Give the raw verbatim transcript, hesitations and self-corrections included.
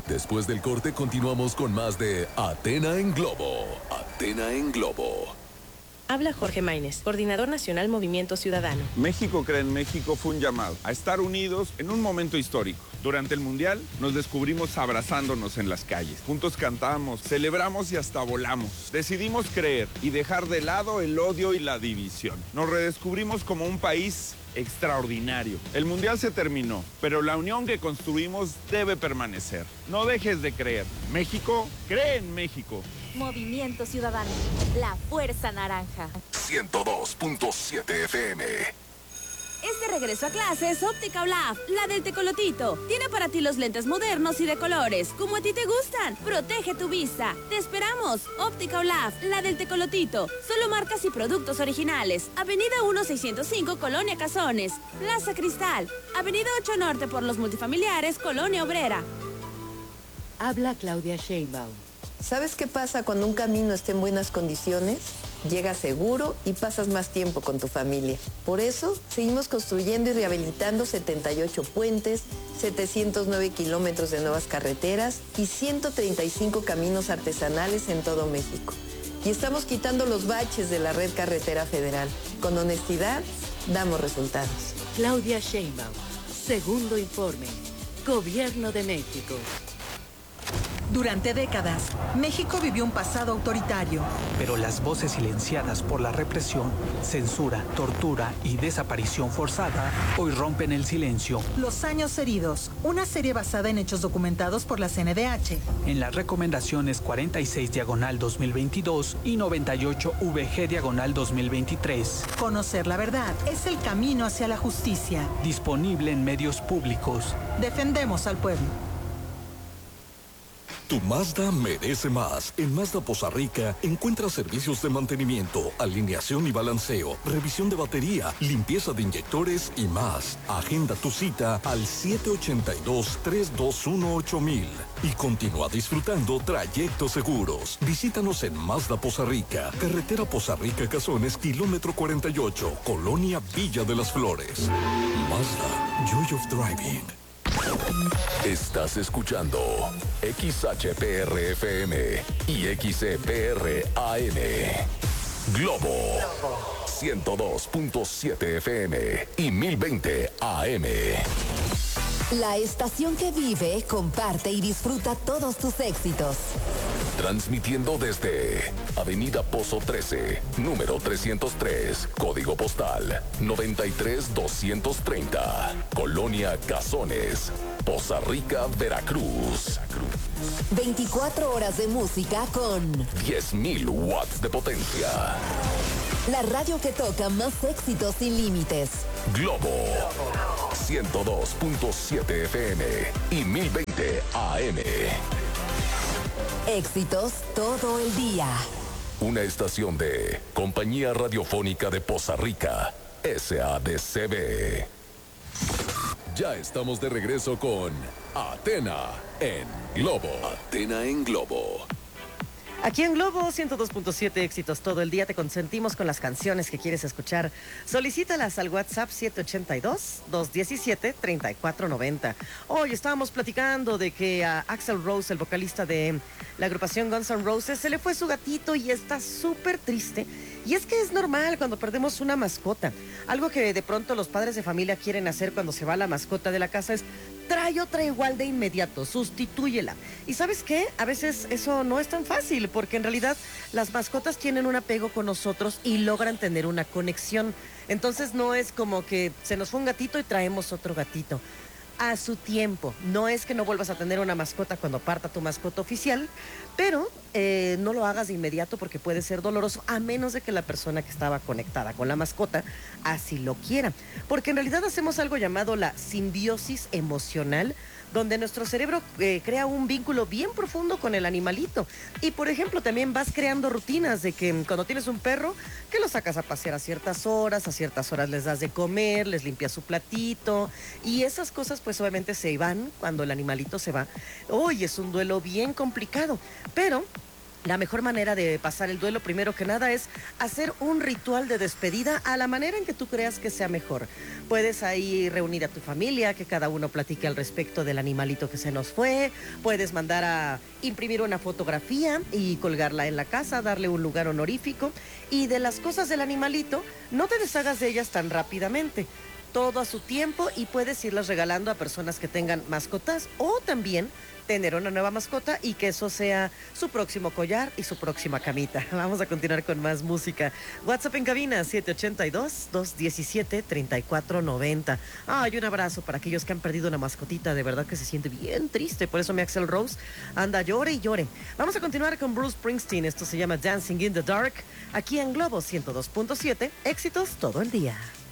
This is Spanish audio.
Después del corte continuamos con más de Athena en Globo. Athena en Globo. Habla Jorge Maínez, coordinador nacional Movimiento Ciudadano. México Cree en México fue un llamado a estar unidos en un momento histórico. Durante el Mundial nos descubrimos abrazándonos en las calles. Juntos cantamos, celebramos y hasta volamos. Decidimos creer y dejar de lado el odio y la división. Nos redescubrimos como un país extraordinario. El Mundial se terminó, pero la unión que construimos debe permanecer. No dejes de creer. México cree en México. Movimiento Ciudadano, la fuerza naranja. ciento dos punto siete F M. Este regreso a clases, Óptica Olaf, la del tecolotito. Tiene para ti los lentes modernos y de colores, como a ti te gustan. Protege tu vista. Te esperamos. Óptica Olaf, la del tecolotito. Solo marcas y productos originales. Avenida uno seiscientos cinco, Colonia Cazones. Plaza Cristal. Avenida ocho Norte por los multifamiliares, Colonia Obrera. Habla Claudia Sheinbaum. ¿Sabes qué pasa cuando un camino está en buenas condiciones? Llegas seguro y pasas más tiempo con tu familia. Por eso, seguimos construyendo y rehabilitando setenta y ocho puentes, setecientos nueve kilómetros de nuevas carreteras y ciento treinta y cinco caminos artesanales en todo México. Y estamos quitando los baches de la red carretera federal. Con honestidad, damos resultados. Claudia Sheinbaum, segundo informe. Gobierno de México. Durante décadas, México vivió un pasado autoritario. Pero las voces silenciadas por la represión, censura, tortura y desaparición forzada hoy rompen el silencio. Los años heridos, una serie basada en hechos documentados por la C N D H. En las recomendaciones cuarenta y seis diagonal dos mil veintidós y noventa y ocho V G diagonal dos mil veintitrés. Conocer la verdad es el camino hacia la justicia. Disponible en medios públicos. Defendemos al pueblo. Tu Mazda merece más. En Mazda Poza Rica encuentras servicios de mantenimiento, alineación y balanceo, revisión de batería, limpieza de inyectores y más. Agenda tu cita al siete ocho dos, tres dos uno, ocho mil y continúa disfrutando trayectos seguros. Visítanos en Mazda Poza Rica, carretera Poza Rica Cazones, kilómetro cuarenta y ocho, Colonia Villa de las Flores. Mazda, Joy of Driving. Estás escuchando X H P R F M y X E P R A M. Globo ciento dos punto siete F M y mil veinte A M. La estación que vive, comparte y disfruta todos tus éxitos. Transmitiendo desde Avenida Pozo trece, número trescientos tres, código postal noventa y tres doscientos treinta, Colonia Cazones, Poza Rica, Veracruz. veinticuatro horas de música con diez mil watts de potencia. La radio que toca más éxitos sin límites. Globo ciento dos punto siete F M y mil veinte A M. Éxitos todo el día. Una estación de Compañía Radiofónica de Poza Rica, S A D C B. Ya estamos de regreso con Athena en Globo. Athena en Globo. Aquí en Globo ciento dos punto siete, éxitos todo el día. Te consentimos con las canciones que quieres escuchar. Solicítalas al WhatsApp siete ocho dos, dos uno siete, tres cuatro nueve cero. Hoy estábamos platicando de que a Axl Rose, el vocalista de la agrupación Guns N' Roses, se le fue su gatito y está súper triste. Y es que es normal cuando perdemos una mascota. Algo que de pronto los padres de familia quieren hacer cuando se va la mascota de la casa es: trae otra igual de inmediato, sustitúyela. ¿Y sabes qué? A veces eso no es tan fácil, porque en realidad las mascotas tienen un apego con nosotros y logran tener una conexión. Entonces no es como que se nos fue un gatito y traemos otro gatito. A su tiempo. No es que no vuelvas a tener una mascota cuando parta tu mascota oficial, pero eh, no lo hagas de inmediato porque puede ser doloroso, a menos de que la persona que estaba conectada con la mascota así lo quiera. Porque en realidad hacemos algo llamado la simbiosis emocional, donde nuestro cerebro eh, crea un vínculo bien profundo con el animalito. Y por ejemplo, también vas creando rutinas de que cuando tienes un perro, que lo sacas a pasear a ciertas horas, a ciertas horas les das de comer, les limpias su platito, y esas cosas pues obviamente se van cuando el animalito se va. Hoy es un duelo bien complicado, pero La mejor manera de pasar el duelo, primero que nada, es hacer un ritual de despedida a la manera en que tú creas que sea mejor. Puedes ahí reunir a tu familia, que cada uno platique al respecto del animalito que se nos fue. Puedes mandar a imprimir una fotografía y colgarla en la casa, darle un lugar honorífico. Y de las cosas del animalito, no te deshagas de ellas tan rápidamente. Todo a su tiempo, y puedes irlas regalando a personas que tengan mascotas, o también tener una nueva mascota y que eso sea su próximo collar y su próxima camita. Vamos a continuar con más música. WhatsApp en cabina siete ocho dos, dos uno siete, tres cuatro nueve cero. Ah, y un abrazo para aquellos que han perdido una mascotita. De verdad que se siente bien triste. Por eso mi Axl Rose anda llore y llore. Vamos a continuar con Bruce Springsteen. Esto se llama Dancing in the Dark. Aquí en Globo ciento dos punto siete. Éxitos todo el día.